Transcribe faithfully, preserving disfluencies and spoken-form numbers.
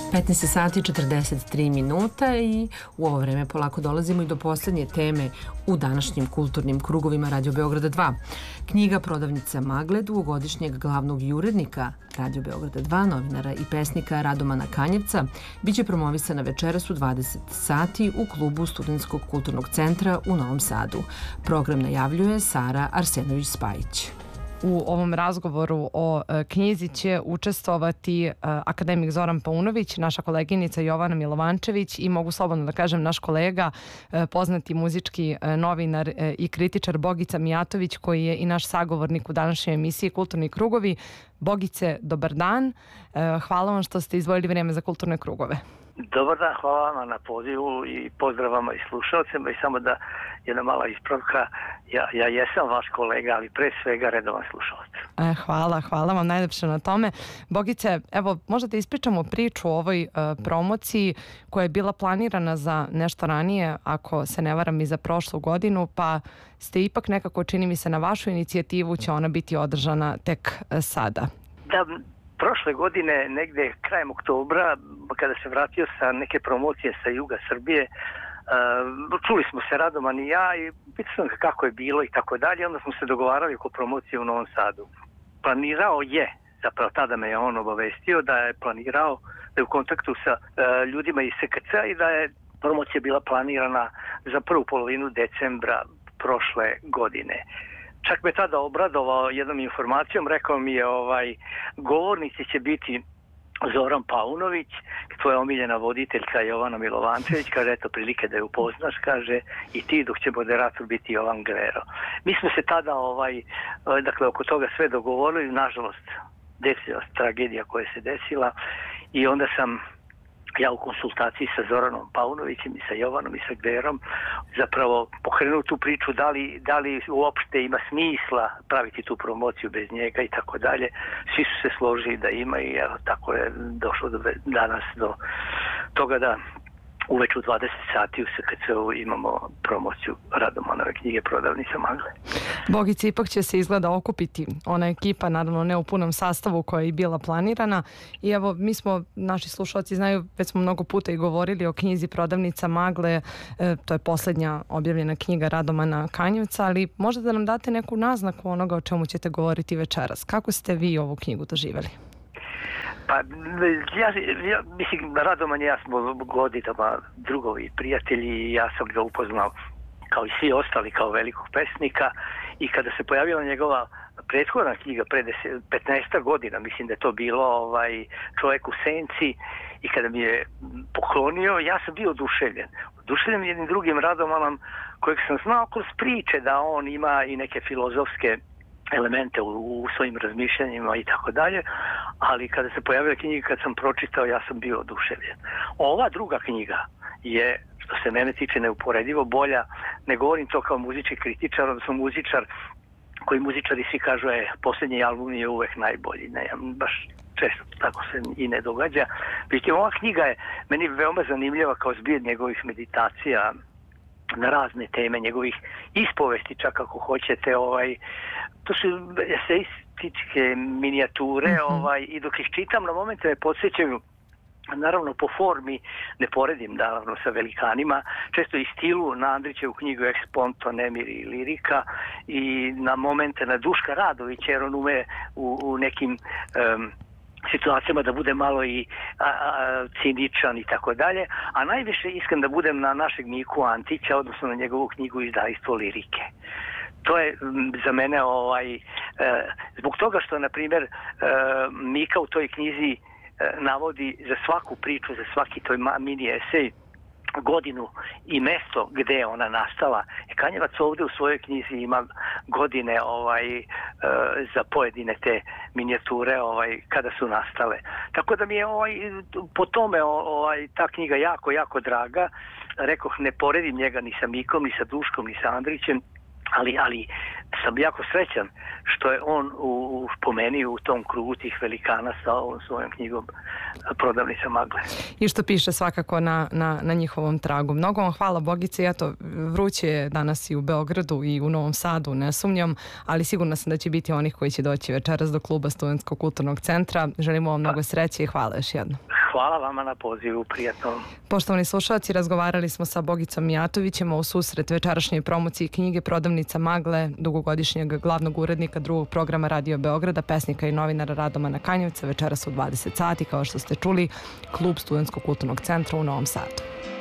petnaest sati i četrdeset tri minuta i u ovo vreme polako dolazimo i do posljednje teme u današnjim kulturnim krugovima Radio Beograda dva. Knjiga Prodavnica magle dugogodišnjeg glavnog i urednika Radio Beograda dva, novinara i pesnika Radomana Kanjevca, biće promovisana večeras u dvadeset sati u klubu Studentskog kulturnog centra u Novom Sadu. Program najavljuje Sara Arsenović-Spajić. U ovom razgovoru o e, knjizi će učestvovati e, akademik Zoran Paunović, naša koleginica Jovana Milovančević i mogu slobodno da kažem naš kolega, e, poznati muzički e, novinar e, i kritičar Bogica Mijatović, koji je i naš sagovornik u današnjoj emisiji Kulturni krugovi. Bogice, dobar dan. E, hvala vam što ste izdvojili vrijeme za kulturne krugove. Dobar dan, hvala vam na pozivu i pozdrav vama i slušalcima i samo da jedna mala ispravka, ja, ja jesam vaš kolega, ali pre svega redovan slušalac. E, hvala, hvala vam najlepše na tome. Bogice, evo, možda da ispričamo priču o ovoj e, promociji koja je bila planirana za nešto ranije, ako se ne varam i za prošlu godinu, pa ste ipak nekako, čini mi se, na vašu inicijativu će ona biti održana tek e, sada. Da, prošle godine, negde krajem oktobra, kada se vratio sa neke promocije sa juga Srbije, uh, čuli smo se Radoman i ja i pitao sam kako je bilo i tako dalje, onda smo se dogovarali oko promocije u Novom Sadu. Planirao je, zapravo tada me je on obavestio da je planirao, da je u kontaktu sa uh, ljudima iz S K C-a i da je promocija bila planirana za prvu polovinu decembra prošle godine. Čak me tada obradovao jednom informacijom, rekao mi je ovaj, govornici će biti Zoran Paunović, tvoja omiljena voditeljka Jovana Milovančević, kaže eto prilike da je upoznaš, kaže i ti, dok će moderator biti Jovan Grero. Mi smo se tada ovaj, dakle oko toga sve dogovorili, nažalost desila se tragedija koja se desila i onda sam ja u konsultaciji sa Zoranom Paunovićem i sa Jovanom i sa Gverom zapravo pokrenuo tu priču da li, da li uopšte ima smisla praviti tu promociju bez njega i tako dalje. Svi su se složili da ima i evo, tako je došlo do, danas do toga da uveč u dvadeset sati u S K C-u imamo promociju Radomanove knjige Prodavnica magle. Bogice, ipak će se izgleda okupiti ona ekipa, naravno ne u punom sastavu koja je bila planirana i evo mi smo, naši slušalci znaju, već smo mnogo puta i govorili o knjizi Prodavnica magle, e, to je posljednja objavljena knjiga Radomana Kanjevca, ali možda da nam date neku naznaku onoga o čemu ćete govoriti večeras. Kako ste vi ovu knjigu doživjeli? Pa, ja, ja mislim, Radoman i ja smo godinama drugovi i prijatelji i ja sam ga upoznao kao i svi ostali kao velikog pesnika i kada se pojavila njegova prethodna knjiga pre petnaest godina, mislim da je to bilo ovaj, Čovjek u senci i kada mi je poklonio, ja sam bio oduševljen. Oduševljen jednim drugim Radomanom kojeg sam znao kroz priče da on ima i neke filozofske elemente u, u svojim razmišljanjima i tako dalje, ali kada se pojavila knjiga, kad sam pročitao, ja sam bio oduševljen. Ova druga knjiga je, što se mene tiče, neuporedivo bolja. Ne govorim to kao muzički kritičar, odnosno muzičar koji muzičari svi kažu je posljednji album je uvek najbolji. Ne, baš često tako se i ne događa. Međutim, ova knjiga je meni veoma zanimljiva kao zbir njegovih meditacija na razne teme, njegovih ispovesti, čak ako hoćete, ovaj, to su eseističke minijature, mm-hmm. ovaj, i dok ih čitam na momente me podsjećaju, naravno po formi, ne poredim naravno sa velikanima, često i stilu na Andrićevu knjigu Eksponto, Nemir i lirika i na momente na Duška Radovića, jer on ume u, u nekim um, situacijama da bude malo i a, a, ciničan i tako dalje, a najviše iskren da budem na našeg Miku Antića, odnosno na njegovu knjigu Izdajstvo lirike. To je m, za mene ovaj, e, zbog toga što, na primjer, e, Mika u toj knjizi e, navodi za svaku priču, za svaki toj mini esej godinu i mesto gdje je ona nastala. E, Kanjevac ovdje u svojoj knjizi ima godine ovaj, e, za pojedine te minijature ovaj, kada su nastale. Tako da mi je ovaj, po tome ovaj, ta knjiga jako, jako draga. Rekoh, ne poredim njega ni sa Mikom, ni sa Duškom, ni sa Andrićem, ali, ali sam jako srećan što je on u, u, po meni u tom krugu tih velikana sa ovom svojom knjigom Prodavnica magle. I što piše svakako na, na, na njihovom tragu. Mnogo vam hvala, Bogice. Eto, vruće je danas i u Beogradu i u Novom Sadu, ne sumnjam, ali sigurna sam da će biti onih koji će doći večeras do kluba Studentskog kulturnog centra. Želimo vam mnogo sreće i hvala još jednom. hvala vama na pozivu, prijatno. Poštovani slušalci, razgovarali smo sa Bogicom Mijatovićem u susret večerašnjoj promociji knjige Prodavnica magle, dugogodišnjeg glavnog urednika drugog programa Radio Beograda, pesnika i novinara Radomana Kanjevca, večeras u dvadeset sati, kao što ste čuli, klub Studentskog kulturnog centra u Novom Sadu.